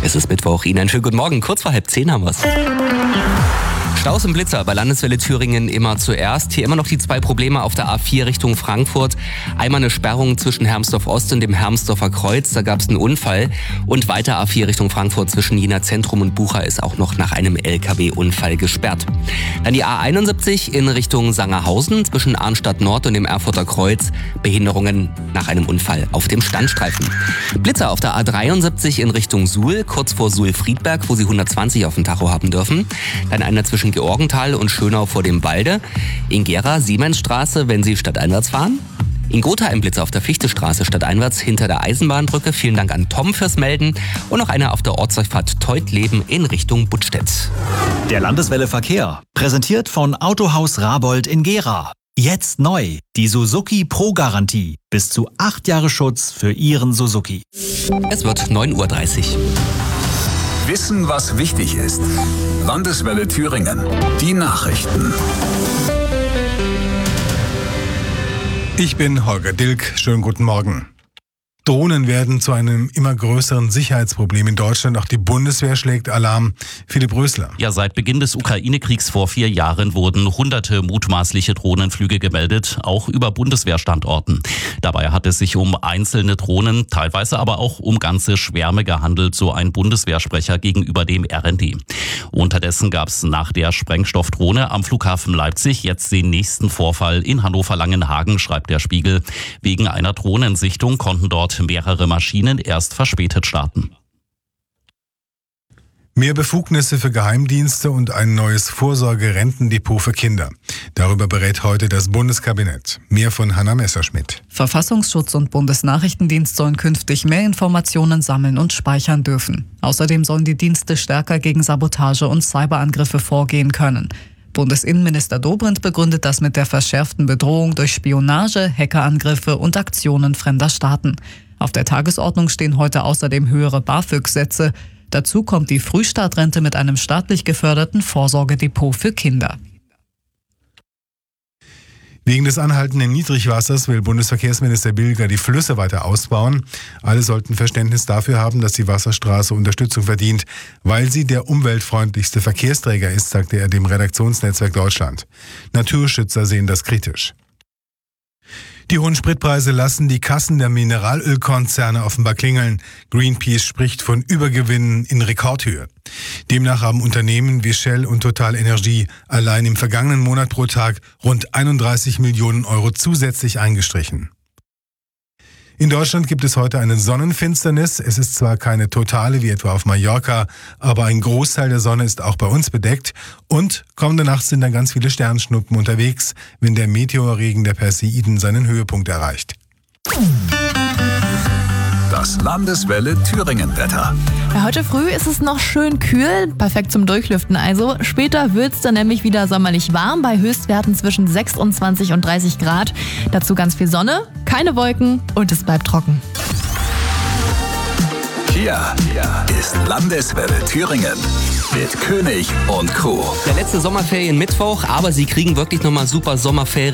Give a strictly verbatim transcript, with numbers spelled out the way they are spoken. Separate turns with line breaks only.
Es ist Mittwoch. Ihnen einen schönen guten Morgen. Kurz vor halb zehn haben wir es. Staus im Blitzer bei Landeswelle Thüringen immer zuerst. Hier immer noch die zwei Probleme auf der A vier Richtung Frankfurt. Einmal eine Sperrung zwischen Hermsdorf Ost und dem Hermsdorfer Kreuz. Da gab es einen Unfall. Und weiter A vier Richtung Frankfurt zwischen Jena Zentrum und Bucha ist auch noch nach einem L K W-Unfall gesperrt. Dann die A einundsiebzig in Richtung Sangerhausen zwischen Arnstadt Nord und dem Erfurter Kreuz. Behinderungen nach einem Unfall auf dem Standstreifen. Blitzer auf der A dreiundsiebzig in Richtung Suhl, kurz vor Suhl-Friedberg, wo Sie hundertzwanzig auf dem Tacho haben dürfen. Dann einer zwischen Georgenthal und Schönau vor dem Walde. In Gera Siemensstraße, wenn Sie stadteinwärts fahren. In Gotha ein Blitzer auf der Fichtestraße stadteinwärts hinter der Eisenbahnbrücke. Vielen Dank an Tom fürs Melden. Und noch einer auf der Ortsdurchfahrt Teutleben in Richtung Buttstedt.
Der Landeswelle Verkehr, präsentiert von Autohaus Rabold in Gera. Jetzt neu, die Suzuki Pro-Garantie. Bis zu acht Jahre Schutz für Ihren Suzuki.
Es wird neun Uhr dreißig.
Wissen, was wichtig ist. Landeswelle Thüringen. Die Nachrichten.
Ich bin Holger Dilk. Schönen guten Morgen. Drohnen werden zu einem immer größeren Sicherheitsproblem in Deutschland. Auch die Bundeswehr schlägt Alarm. Philipp Rösler.
Ja, seit Beginn des Ukraine-Kriegs vor vier Jahren wurden hunderte mutmaßliche Drohnenflüge gemeldet, auch über Bundeswehrstandorten. Dabei hat es sich um einzelne Drohnen, teilweise aber auch um ganze Schwärme gehandelt, so ein Bundeswehrsprecher gegenüber dem R N D. Unterdessen gab es nach der Sprengstoffdrohne am Flughafen Leipzig jetzt den nächsten Vorfall in Hannover-Langenhagen, schreibt der Spiegel. Wegen einer Drohnensichtung konnten dort mehrere Maschinen erst verspätet starten.
Mehr Befugnisse für Geheimdienste und ein neues Vorsorgerentendepot für Kinder. Darüber berät heute das Bundeskabinett. Mehr von Hanna Messerschmidt.
Verfassungsschutz und Bundesnachrichtendienst sollen künftig mehr Informationen sammeln und speichern dürfen. Außerdem sollen die Dienste stärker gegen Sabotage und Cyberangriffe vorgehen können. Bundesinnenminister Dobrindt begründet das mit der verschärften Bedrohung durch Spionage, Hackerangriffe und Aktionen fremder Staaten. Auf der Tagesordnung stehen heute außerdem höhere BAföG-Sätze. Dazu kommt die Frühstartrente mit einem staatlich geförderten Vorsorgedepot für Kinder.
Wegen des anhaltenden Niedrigwassers will Bundesverkehrsminister Bilger die Flüsse weiter ausbauen. Alle sollten Verständnis dafür haben, dass die Wasserstraße Unterstützung verdient, weil sie der umweltfreundlichste Verkehrsträger ist, sagte er dem Redaktionsnetzwerk Deutschland. Naturschützer sehen das kritisch. Die hohen Spritpreise lassen die Kassen der Mineralölkonzerne offenbar klingeln. Greenpeace spricht von Übergewinnen in Rekordhöhe. Demnach haben Unternehmen wie Shell und Total Energie allein im vergangenen Monat pro Tag rund einunddreißig Millionen Euro zusätzlich eingestrichen. In Deutschland gibt es heute eine Sonnenfinsternis. Es ist zwar keine totale wie etwa auf Mallorca, aber ein Großteil der Sonne ist auch bei uns bedeckt. Und kommende Nacht sind dann ganz viele Sternschnuppen unterwegs, wenn der Meteorregen der Perseiden seinen Höhepunkt erreicht.
Das Landeswelle Thüringen-Wetter.
Ja, heute früh ist es noch schön kühl, perfekt zum Durchlüften also. Später wird es dann nämlich wieder sommerlich warm bei Höchstwerten zwischen sechsundzwanzig und dreißig Grad. Dazu ganz viel Sonne, keine Wolken und es bleibt trocken.
Hier ist Landeswelle Thüringen mit König und Crew.
Der letzte Sommerferien Mittwoch, aber Sie kriegen wirklich nochmal super Sommerferien.